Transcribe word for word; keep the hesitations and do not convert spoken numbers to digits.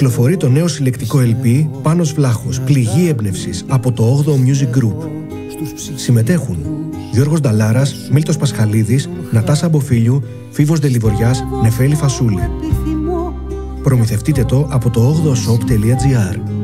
Κυκλοφορεί το νέο συλλεκτικό ελ πι «Πάνος Βλάχος, πληγή έμπνευσης» από το όγδοο Music Group. Συμμετέχουν Γιώργος Νταλάρας, Μίλτος Πασχαλίδης, Νατάσα Μποφίλιου, Φίβος Δελιβοριάς, Νεφέλη Φασούλη. Προμηθευτείτε το από το όγδοο shop τελεία gr.